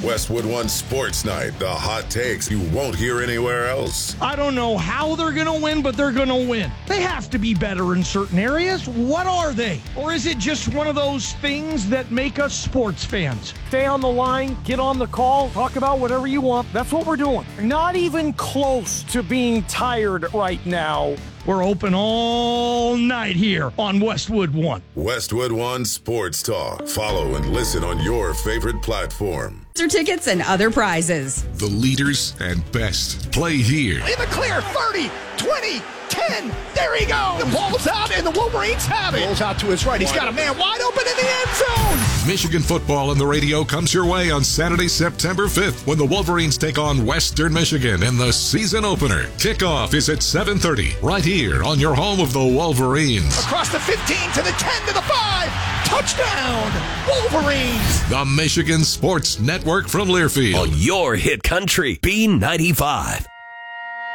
Westwood One Sports Night, the hot takes you won't hear anywhere else. I don't know how they're going to win, but they're going to win. They have to be better in certain areas. What are they? Or is it just one of those things that make us sports fans? Stay on the line, get on the call, talk about whatever you want. That's what we're doing. Not even close to being tired right now. We're open all night here on Westwood One. Westwood One Sports Talk. Follow and listen on your favorite platform. Tickets and other prizes. The leaders and best play here. In the clear, 30, 20, 10. There he goes. The ball's out, and the Wolverines have it. Ball's out to his right. He's got a man wide open in the end zone. Michigan football on the radio comes your way on Saturday, September 5th, when the Wolverines take on Western Michigan in the season opener. Kickoff is at 7:30, right here on your home of the Wolverines. Across the 15 to the 10 to the 5. Touchdown, Wolverines. The Michigan Sports Network from Learfield. On your hit country, B95.